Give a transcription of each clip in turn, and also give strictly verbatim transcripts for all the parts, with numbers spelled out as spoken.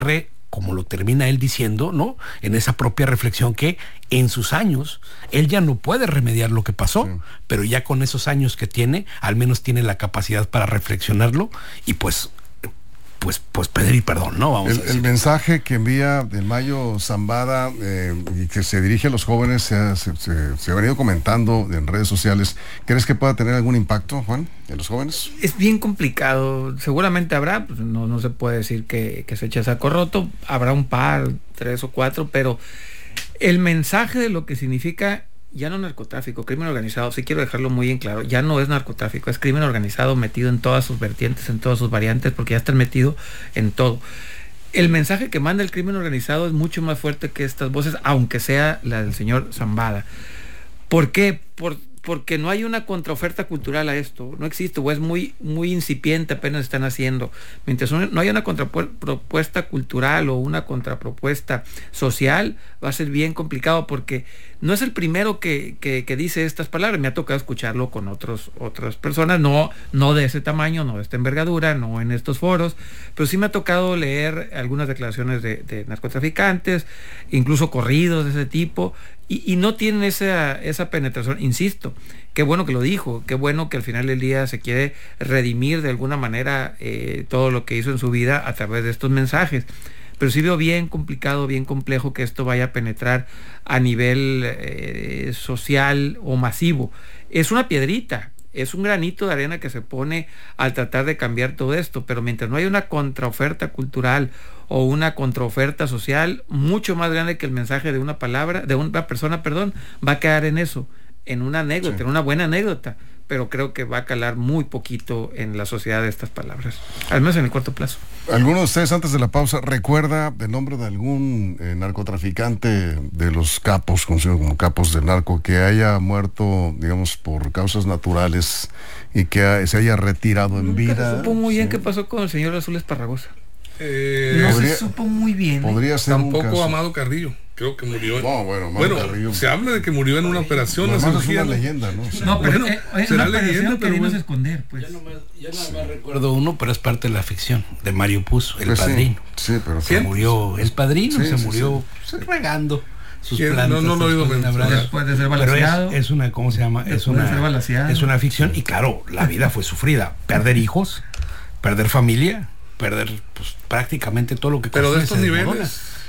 como lo termina él diciendo, ¿no? En esa propia reflexión que en sus años, él ya no puede remediar lo que pasó, sí. pero ya con esos años que tiene, al menos tiene la capacidad para reflexionarlo y pues, pues, pues pedir perdón, ¿no? Vamos el, a decir. El mensaje que envía del Mayo Zambada eh, y que se dirige a los jóvenes se ha, se, se, se ha venido comentando en redes sociales. ¿Crees que pueda tener algún impacto, Juan, en los jóvenes? Es bien complicado. Seguramente habrá, pues no, no se puede decir que, que se eche saco roto. Habrá un par, tres o cuatro, pero el mensaje de lo que significa ya no narcotráfico, crimen organizado, sí quiero dejarlo muy en claro, ya no es narcotráfico, es crimen organizado metido en todas sus vertientes, en todas sus variantes, porque ya están metidos en todo. El mensaje que manda el crimen organizado es mucho más fuerte que estas voces, aunque sea la del señor Zambada. ¿Por qué? Por, porque no hay una contraoferta cultural a esto, no existe, o es muy, muy incipiente, apenas están haciendo. Mientras no haya una contrapropuesta cultural o una contrapropuesta social, va a ser bien complicado, porque no es el primero que, que, que dice estas palabras. Me ha tocado escucharlo con otros, otras personas, no, no de ese tamaño, no de esta envergadura, no en estos foros, pero sí me ha tocado leer algunas declaraciones de, de narcotraficantes, incluso corridos de ese tipo, y, y no tienen esa, esa penetración. Insisto, qué bueno que lo dijo, qué bueno que al final del día se quiere redimir de alguna manera eh, todo lo que hizo en su vida a través de estos mensajes. Pero sí veo bien complicado, bien complejo que esto vaya a penetrar a nivel eh, social o masivo. Es una piedrita, es un granito de arena que se pone al tratar de cambiar todo esto, pero mientras no haya una contraoferta cultural o una contraoferta social mucho más grande que el mensaje de una palabra, de una persona, perdón, va a quedar en eso, en una anécdota, sí. en una buena anécdota, pero creo que va a calar muy poquito en la sociedad de estas palabras, al menos en el corto plazo. ¿Alguno de ustedes, antes de la pausa, recuerda el nombre de algún eh, narcotraficante de los capos, conocidos como capos del narco, que haya muerto, digamos, por causas naturales y que ha, se haya retirado en Nunca vida? Se supo muy bien ¿sí? qué pasó con el señor Azul Esparragosa. Eh, no podría, se supo muy bien. Podría ¿eh? ser Tampoco un caso. Amado Carrillo. Creo que murió. En... No, bueno, bueno Carrillo. se habla de que murió en una operación. No, una es cirugía, una ¿no? leyenda, ¿no? O sea, no, pero bueno, eh, será una leyenda, pero bueno. esconder, pues. Ya no me, ya nada más recuerdo uno, pero es parte de la ficción de Mario Puzo, el pues padrino. Sí, sí, pero se murió el padrino, sí, se sí, murió sí. Sí. regando sus ¿Quién? plantas. No, no lo he oído mencionar. Después de ser Pero balaceado. es, es una, ¿cómo se llama? Es una, es una ficción y claro, la vida fue sufrida. Perder hijos, perder familia, perder pues prácticamente todo lo que pero de estos niveles desmorona.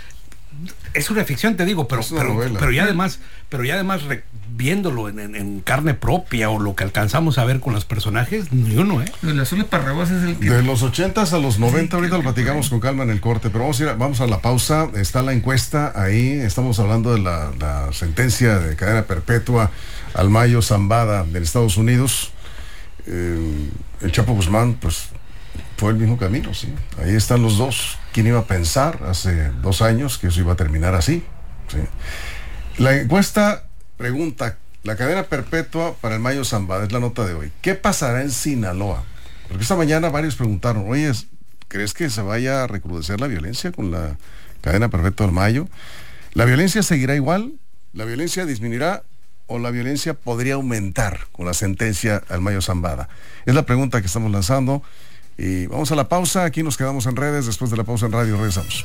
Es una ficción, te digo, pero pero, pero ya además pero ya además re, viéndolo en, en, en carne propia o lo que alcanzamos a ver con los personajes, ni uno, ¿eh? El Azul Esparragosa es el que... De los ochentas a los noventa, sí, ahorita lo platicamos con calma en el corte, pero vamos a ir a, vamos a la pausa. Está la encuesta ahí, estamos hablando de la, la sentencia de cadena perpetua al Mayo Zambada de Estados Unidos. Eh, el Chapo Guzmán, pues fue el mismo camino, sí. Ahí están los dos. ¿Quién iba a pensar hace dos años que eso iba a terminar así? ¿Sí? La encuesta pregunta, la cadena perpetua para el Mayo Zambada, es la nota de hoy. ¿Qué pasará en Sinaloa? Porque esta mañana varios preguntaron, oye, ¿crees que se vaya a recrudecer la violencia con la cadena perpetua del Mayo? ¿La violencia seguirá igual? ¿La violencia disminuirá? ¿O la violencia podría aumentar con la sentencia al Mayo Zambada? Es la pregunta que estamos lanzando. Y vamos a la pausa, aquí nos quedamos en redes, después de la pausa en radio regresamos.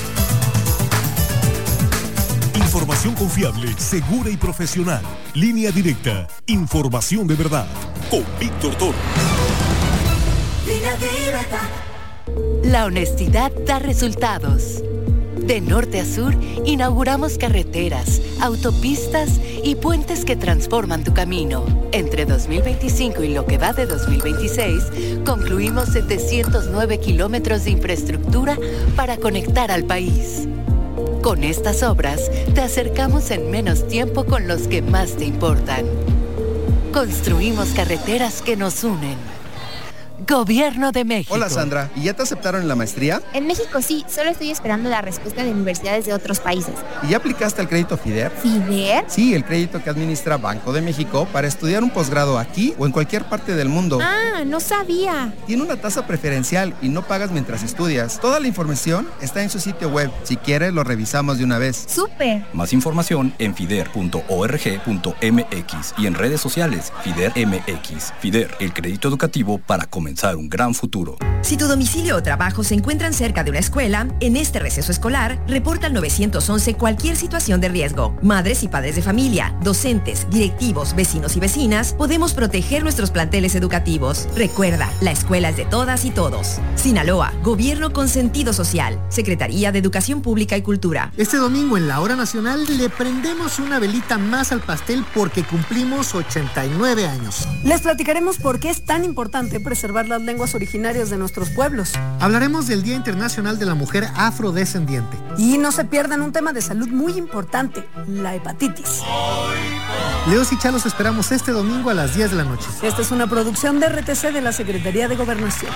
Información confiable, segura y profesional. Línea directa, información de verdad. Con Víctor Toro. Línea directa. La honestidad da resultados. De norte a sur, inauguramos carreteras, autopistas y puentes que transforman tu camino. Entre dos mil veinticinco y lo que va de dos mil veintiséis, concluimos setecientos nueve kilómetros de infraestructura para conectar al país. Con estas obras, te acercamos en menos tiempo con los que más te importan. Construimos carreteras que nos unen. Gobierno de México. Hola Sandra, ¿y ya te aceptaron en la maestría? En México sí, solo estoy esperando la respuesta de universidades de otros países. ¿Y ya aplicaste al crédito FIDER? ¿FIDER? Sí, el crédito que administra Banco de México para estudiar un posgrado aquí o en cualquier parte del mundo. Ah, no sabía. Tiene una tasa preferencial y no pagas mientras estudias. Toda la información está en su sitio web. Si quieres, lo revisamos de una vez. ¡Súper! Más información en fider punto org punto m x y en redes sociales FIDER M X. FIDER, el crédito educativo para comenzar comenzar un gran futuro. Si tu domicilio o trabajo se encuentran cerca de una escuela, en este receso escolar, reporta al nueve once cualquier situación de riesgo. Madres y padres de familia, docentes, directivos, vecinos y vecinas, podemos proteger nuestros planteles educativos. Recuerda, la escuela es de todas y todos. Sinaloa, Gobierno con sentido social. Secretaría de Educación Pública y Cultura. Este domingo en la Hora Nacional le prendemos una velita más al pastel porque cumplimos ochenta y nueve años. Les platicaremos por qué es tan importante preservar las lenguas originarias de nuestros pueblos. Hablaremos del Día Internacional de la Mujer Afrodescendiente. Y no se pierdan un tema de salud muy importante, la hepatitis. Leos y Chalos esperamos este domingo a las diez de la noche. Esta es una producción de R T C de la Secretaría de Gobernación.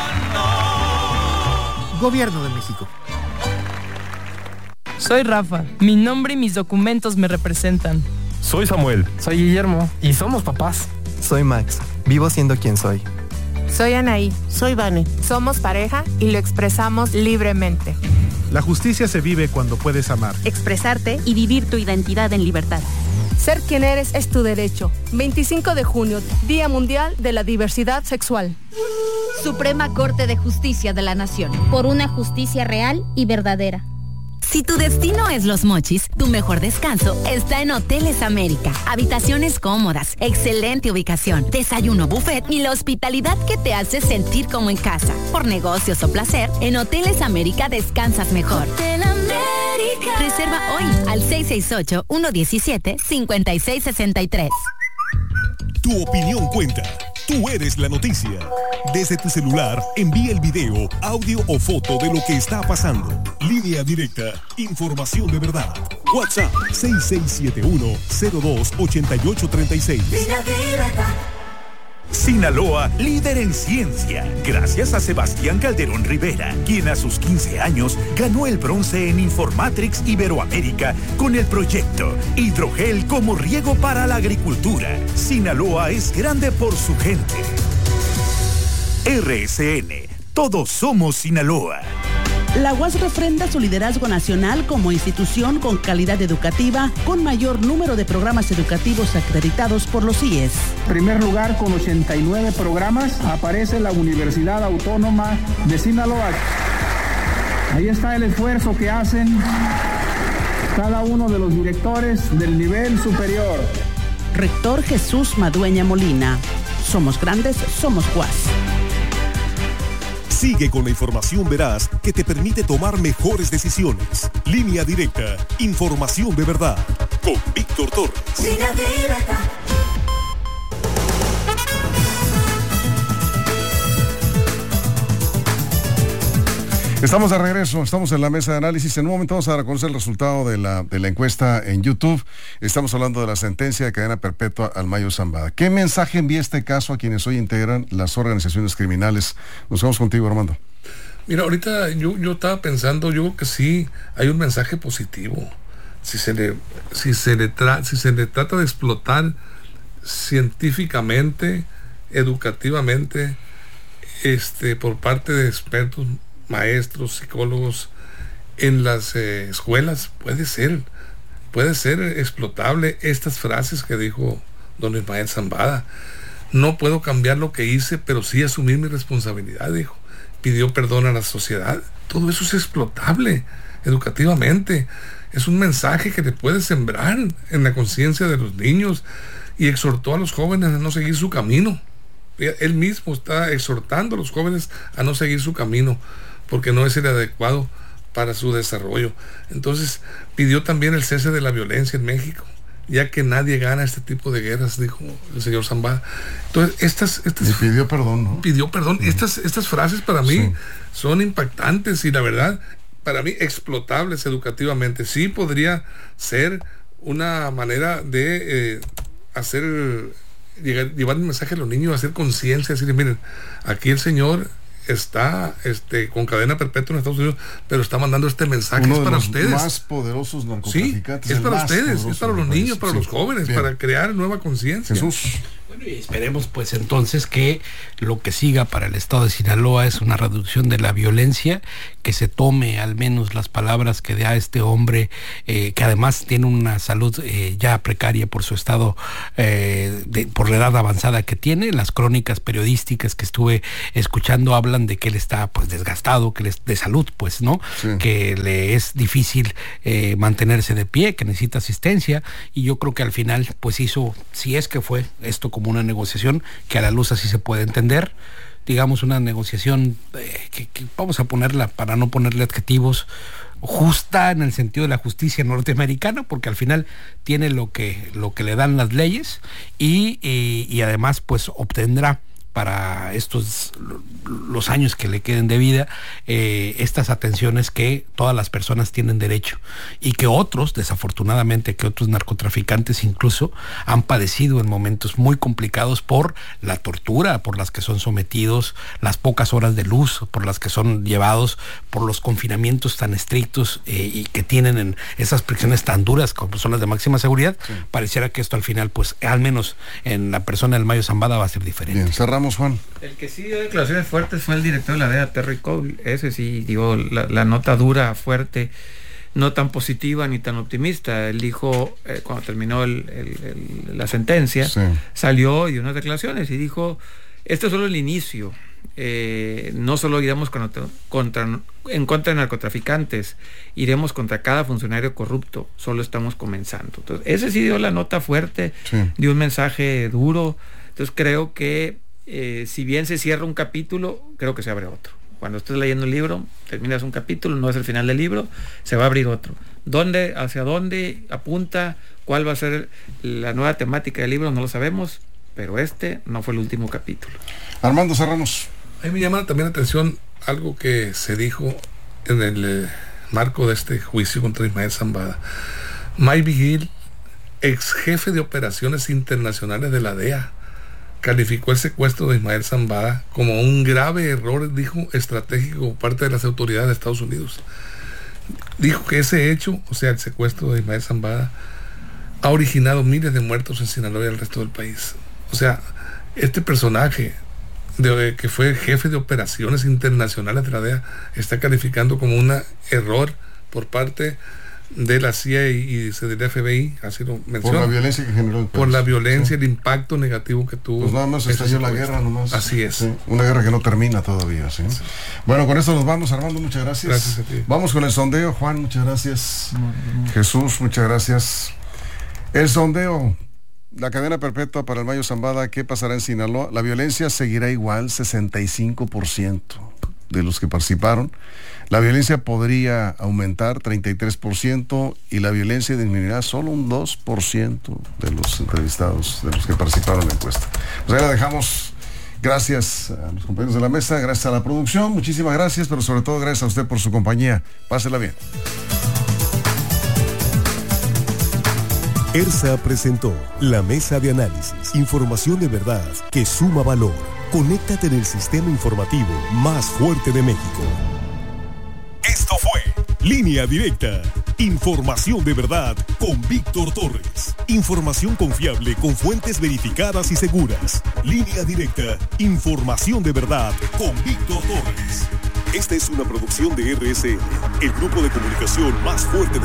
Gobierno de México. Soy Rafa. Mi nombre y mis documentos me representan. Soy Samuel. Soy Guillermo. Y somos papás. Soy Max. Vivo siendo quien soy. Soy Anaí. Soy Vane. Somos pareja y lo expresamos libremente. La justicia se vive cuando puedes amar, expresarte y vivir tu identidad en libertad. Ser quien eres es tu derecho. veinticinco de junio, Día Mundial de la Diversidad Sexual. Suprema Corte de Justicia de la Nación. Por una justicia real y verdadera. Si tu destino es Los Mochis, tu mejor descanso está en Hoteles América. Habitaciones cómodas, excelente ubicación, desayuno buffet y la hospitalidad que te hace sentir como en casa. Por negocios o placer, en Hoteles América descansas mejor. Hotel América. Reserva hoy al seis seis ocho, uno uno siete, cinco seis seis tres. Tu opinión cuenta. Tú eres la noticia. Desde tu celular, envía el video, audio o foto de lo que está pasando. Línea directa. Información de verdad. WhatsApp seis seis siete uno, cero dos ocho ocho tres seis. Línea directa. Sinaloa, líder en ciencia, gracias a Sebastián Calderón Rivera, quien a sus quince años ganó el bronce en Informatrix Iberoamérica con el proyecto Hidrogel como riego para la agricultura. Sinaloa es grande por su gente. R S N, todos somos Sinaloa. La U A S refrenda su liderazgo nacional como institución con calidad educativa, con mayor número de programas educativos acreditados por los I E S. En primer lugar, con ochenta y nueve programas, aparece la Universidad Autónoma de Sinaloa. Ahí está el esfuerzo que hacen cada uno de los directores del nivel superior. Rector Jesús Madueña Molina. Somos grandes, somos U A S. Sigue con la información veraz que te permite tomar mejores decisiones. Línea directa. Información de verdad. Con Víctor Torres. Línea directa. Estamos de regreso, estamos en la mesa de análisis. En un momento vamos a reconocer el resultado de la, de la encuesta en YouTube. Estamos hablando de la sentencia de cadena perpetua al Mayo Zambada. ¿Qué mensaje envía este caso a quienes hoy integran las organizaciones criminales? Nos vamos contigo, Armando. Mira, ahorita yo, yo estaba pensando, yo creo que sí, hay un mensaje positivo. Si se le, si se le, tra, si se le trata de explotar científicamente, educativamente, este, por parte de expertos, maestros, psicólogos en las eh, escuelas, puede ser, puede ser explotable estas frases que dijo don Ismael Zambada. No puedo cambiar lo que hice, pero sí asumir mi responsabilidad, dijo. Pidió perdón a la sociedad. Todo eso es explotable educativamente. Es un mensaje que te puede sembrar en la conciencia de los niños, y exhortó a los jóvenes a no seguir su camino. Él mismo está exhortando a los jóvenes a no seguir su camino, porque no es el adecuado para su desarrollo. Entonces pidió también el cese de la violencia en México, ya que nadie gana este tipo de guerras, dijo el señor Zambada. Entonces estas, estas y pidió perdón, ¿no? Pidió perdón. Sí. Estas, estas frases para mí sí. son impactantes y la verdad, para mí explotables educativamente. Sí podría ser una manera de eh, hacer, llegar, llevar un mensaje a los niños, hacer conciencia, decir, miren, aquí el señor está este, con cadena perpetua en Estados Unidos, pero está mandando este mensaje. Uno es de para los ustedes. más poderosos narcotraficantes. Sí, es para ustedes, poderoso es para los niños, para sí. los jóvenes, Bien. para crear nueva conciencia. Jesús. Bueno, y esperemos pues entonces que lo que siga para el estado de Sinaloa es una reducción de la violencia, que se tome al menos las palabras que da este hombre, eh, que además tiene una salud eh, ya precaria por su estado, eh, de, por la edad avanzada que tiene. Las crónicas periodísticas que estuve escuchando hablan de que él está pues desgastado, que él es de salud, pues, ¿no? Sí. Que le es difícil eh, mantenerse de pie, que necesita asistencia, y yo creo que al final pues hizo, si es que fue esto como una negociación, que a la luz así se puede entender, digamos una negociación eh, que, que vamos a ponerla, para no ponerle adjetivos, justa en el sentido de la justicia norteamericana, porque al final tiene lo que, lo que le dan las leyes, y, y, y además pues obtendrá para estos los años que le queden de vida eh, estas atenciones que todas las personas tienen derecho, y que otros, desafortunadamente, que otros narcotraficantes incluso han padecido en momentos muy complicados por la tortura, por las que son sometidos, las pocas horas de luz por las que son llevados, por los confinamientos tan estrictos eh, y que tienen en esas prisiones tan duras como son las de máxima seguridad. Sí. Pareciera que esto al final, pues al menos en la persona del Mayo Zambada, va a ser diferente. Bien, cerramos. Juan. El que sí dio declaraciones fuertes fue el director de la D E A, Terry Cole. Ese sí, digo, la, la nota dura, fuerte, no tan positiva ni tan optimista. Él dijo, eh, cuando terminó el, el, el, la sentencia, sí. salió y dio unas declaraciones y dijo, esto es solo el inicio. Eh, no solo iremos contra, contra, en contra de narcotraficantes, iremos contra cada funcionario corrupto, solo estamos comenzando. Entonces, ese sí dio la nota fuerte, sí. dio un mensaje duro. Entonces creo que Eh, si bien se cierra un capítulo, creo que se abre otro. Cuando estés leyendo un libro, terminas un capítulo, no es el final del libro, se va a abrir otro. ¿Dónde, hacia dónde apunta? ¿Cuál va a ser la nueva temática del libro? No lo sabemos, pero este no fue el último capítulo. Armando Serranos. A mí me llama también la atención algo que se dijo en el eh, marco de este juicio contra Ismael Zambada. Mike Vigil, ex jefe de operaciones internacionales de la D E A, calificó el secuestro de Ismael Zambada como un grave error, dijo, estratégico por parte de las autoridades de Estados Unidos. Dijo que ese hecho, o sea, el secuestro de Ismael Zambada, ha originado miles de muertos en Sinaloa y el resto del país. O sea, este personaje de, que fue jefe de operaciones internacionales de la D E A está calificando como un error por parte de la C I A y del F B I, así lo menciona. Por la violencia que generó el país. Por la violencia, sí. el impacto negativo que tuvo. Pues nada más estalló la guerra, nomás. Así es. Sí. Una guerra que no termina todavía, ¿sí? Sí. Bueno, con esto nos vamos, Armando, muchas gracias. Gracias a ti. Vamos con el sondeo, Juan, muchas gracias. Jesús, muchas gracias. El sondeo, la cadena perpetua para el Mayo Zambada, ¿qué pasará en Sinaloa? La violencia seguirá igual, sesenta y cinco por ciento de los que participaron. La violencia podría aumentar treinta y tres por ciento y la violencia disminuirá solo un dos por ciento de los entrevistados, de los que participaron en la encuesta. Pues ahí la dejamos. Gracias a los compañeros de la mesa, gracias a la producción, muchísimas gracias, pero sobre todo gracias a usted por su compañía. Pásela bien. ERSA presentó la mesa de análisis, información de verdad que suma valor. Conéctate en el sistema informativo más fuerte de México. Esto fue Línea Directa. Información de verdad con Víctor Torres. Información confiable con fuentes verificadas y seguras. Línea Directa. Información de verdad con Víctor Torres. Esta es una producción de R S N, el grupo de comunicación más fuerte de